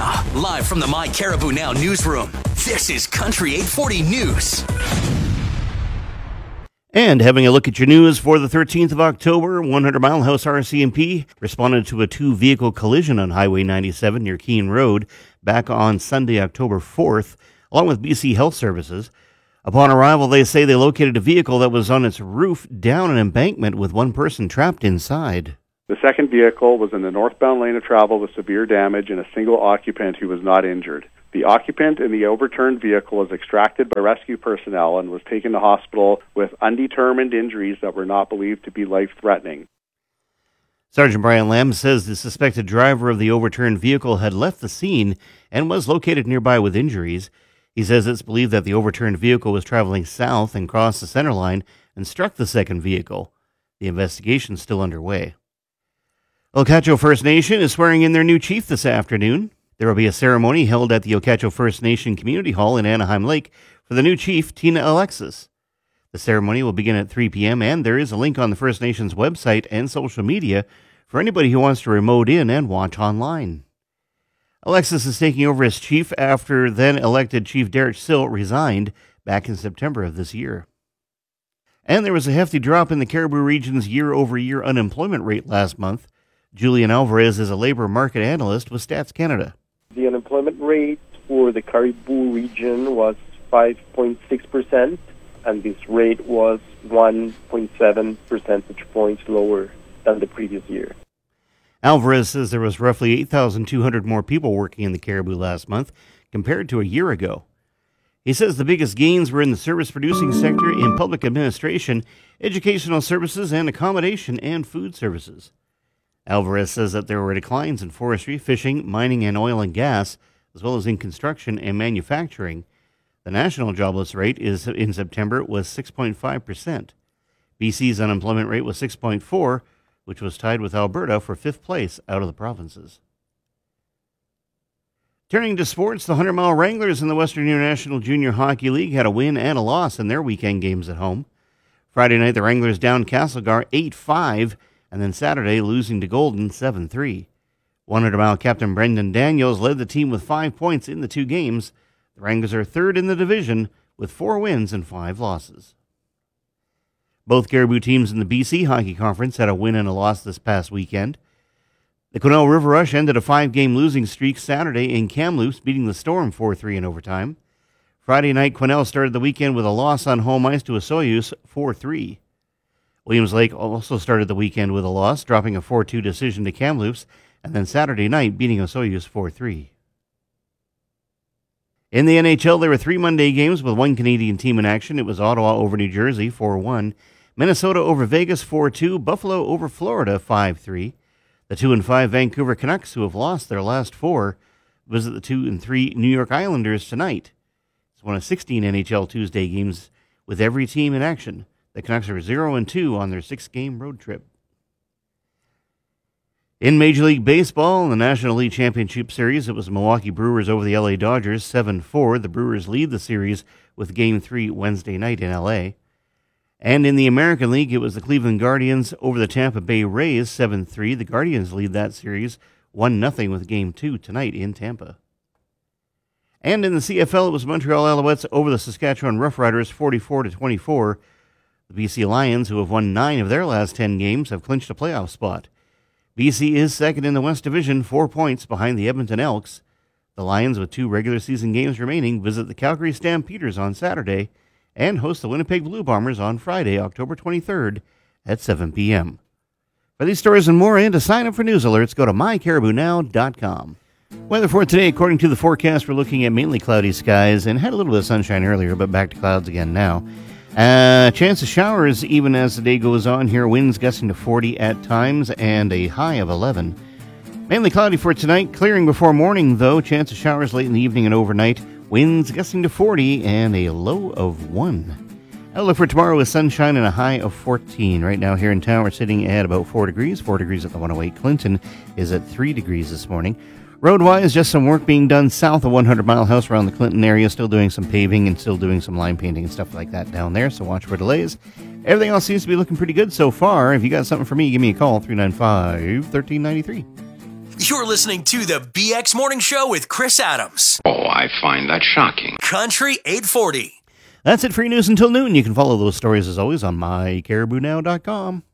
Now, live from the My Caribou Now newsroom, this is Country 840 News. And having a look at your news for the 13th of October, 100 Mile House RCMP responded to a two-vehicle collision on Highway 97 near Keene Road back on Sunday, October 4th, along with BC Health Services. Upon arrival, they say they located a vehicle that was on its roof down an embankment with one person trapped inside. The second vehicle was in the northbound lane of travel with severe damage and a single occupant who was not injured. The occupant in the overturned vehicle was extracted by rescue personnel and was taken to hospital with undetermined injuries that were not believed to be life-threatening. Sergeant Brian Lamb says the suspected driver of the overturned vehicle had left the scene and was located nearby with injuries. He says it's believed that the overturned vehicle was traveling south and crossed the center line and struck the second vehicle. The investigation is still underway. Okacho First Nation is swearing in their new chief this afternoon. There will be a ceremony held at the Okacho First Nation Community Hall in Anaheim Lake for the new chief, Tina Alexis. The ceremony will begin at 3 p.m., and there is a link on the First Nation's website and social media for anybody who wants to remote in and watch online. Alexis is taking over as chief after then-elected Chief Derek Sill resigned back in September of this year. And there was a hefty drop in the Cariboo region's year-over-year unemployment rate last month. Julian Alvarez is a labor market analyst with Stats Canada. The unemployment rate for the Cariboo region was 5.6%, and this rate was 1.7 percentage points lower than the previous year. Alvarez says there was roughly 8,200 more people working in the Cariboo last month compared to a year ago. He says the biggest gains were in the service-producing sector, in public administration, educational services, and accommodation and food services. Alvarez says that there were declines in forestry, fishing, mining, and oil and gas, as well as in construction and manufacturing. The national jobless rate in September was 6.5%. BC's unemployment rate was 6.4%, which was tied with Alberta for fifth place out of the provinces. Turning to sports, the 100 Mile Wranglers in the Western International Junior Hockey League had a win and a loss in their weekend games at home. Friday night, the Wranglers downed Castlegar 8-5, and then Saturday, losing to Golden 7-3. 100 Mile captain Brendan Daniels led the team with 5 points in the two games. The Wranglers are third in the division with 4 wins and 5 losses. Both Cariboo teams in the BC Hockey Conference had a win and a loss this past weekend. The Quesnel River Rush ended a 5-game losing streak Saturday in Kamloops, beating the Storm 4-3 in overtime. Friday night, Quesnel started the weekend with a loss on home ice to Osoyoos 4-3. Williams Lake also started the weekend with a loss, dropping a 4-2 decision to Kamloops, and then Saturday night beating Osoyoos 4-3. In the NHL, there were 3 Monday games with 1 Canadian team in action. It was Ottawa over New Jersey 4-1, Minnesota over Vegas 4-2, Buffalo over Florida 5-3. The 2-5 Vancouver Canucks, who have lost their last 4, visit the 2-3 New York Islanders tonight. It's one of 16 NHL Tuesday games with every team in action. The Canucks are 0-2 on their 6-game road trip. In Major League Baseball, in the National League Championship Series, it was Milwaukee Brewers over the LA Dodgers 7-4. The Brewers lead the series with Game 3 Wednesday night in LA. And in the American League, it was the Cleveland Guardians over the Tampa Bay Rays 7-3. The Guardians lead that series 1-0 with Game 2 tonight in Tampa. And in the CFL, it was Montreal Alouettes over the Saskatchewan Roughriders 44-24. The BC Lions, who have won 9 of their last 10 games, have clinched a playoff spot. BC is second in the West Division, 4 points behind the Edmonton Elks. The Lions, with 2 regular season games remaining, visit the Calgary Stampeders on Saturday and host the Winnipeg Blue Bombers on Friday, October 23rd at 7 p.m. For these stories and more, and to sign up for news alerts, go to mycaribounow.com. Weather for today, according to the forecast, we're looking at mainly cloudy skies and had a little bit of sunshine earlier, but back to clouds again now. Chance of showers even as the day goes on here. Winds gusting to 40 at times and a high of 11. Mainly cloudy for tonight. Clearing before morning, though. Chance of showers late in the evening and overnight. Winds gusting to 40 and a low of 1. Outlook for tomorrow is sunshine and a high of 14. Right now here in town, we're sitting at about 4 degrees. 4 degrees at the 108. Clinton is at 3 degrees this morning. Road-wise, just some work being done south of 100 Mile House around the Clinton area. Still doing some paving and still doing some line painting and stuff like that down there, so watch for delays. Everything else seems to be looking pretty good so far. If you got something for me, give me a call, 395-1393. You're listening to the BX Morning Show with Chris Adams. Oh, I find that shocking. Country 840. That's it for your news until noon. You can follow those stories as always on mycaribounow.com.